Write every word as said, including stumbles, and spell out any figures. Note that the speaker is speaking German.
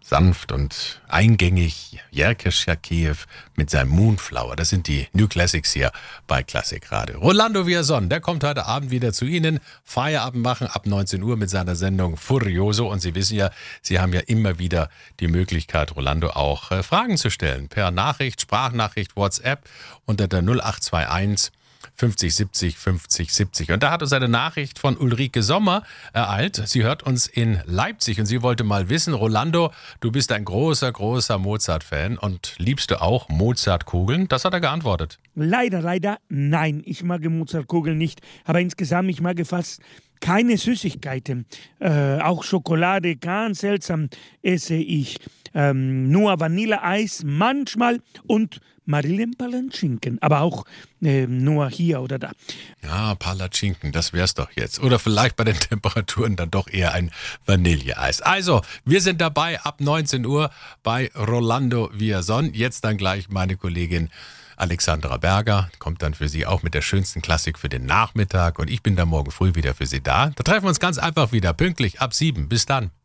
sanft und eingängig. Jerker Schakiev mit seinem Moonflower. Das sind die New Classics hier bei Klassik Radio. Rolando Villazon, der kommt heute Abend wieder zu Ihnen. Feierabend machen ab neunzehn Uhr mit seiner Sendung Furioso. Und Sie wissen ja, Sie haben ja immer wieder die Möglichkeit, Rolando auch äh, Fragen zu stellen. Per Nachricht, Sprachnachricht, WhatsApp unter der null acht zwei eins fünfzig siebzig fünfzig siebzig. Und da hat uns eine Nachricht von Ulrike Sommer ereilt. Sie hört uns in Leipzig und sie wollte mal wissen, Rolando, du bist ein großer, großer Mozart-Fan und liebst du auch Mozartkugeln? Das hat er geantwortet. Leider, leider, nein. Ich mag Mozartkugeln nicht. Aber insgesamt, ich mag fast keine Süßigkeiten. Äh, auch Schokolade, ganz seltsam esse ich. Ähm, nur Vanilleeis manchmal und Marillenpalatschinken, aber auch äh, nur hier oder da. Ja, Palatschinken, das wär's doch jetzt. Oder vielleicht bei den Temperaturen dann doch eher ein Vanilleeis. Also, wir sind dabei ab neunzehn Uhr bei Rolando Villazon. Jetzt dann gleich meine Kollegin Alexandra Berger, kommt dann für Sie auch mit der schönsten Klassik für den Nachmittag. Und ich bin dann morgen früh wieder für Sie da. Da treffen wir uns ganz einfach wieder, pünktlich ab sieben. Bis dann.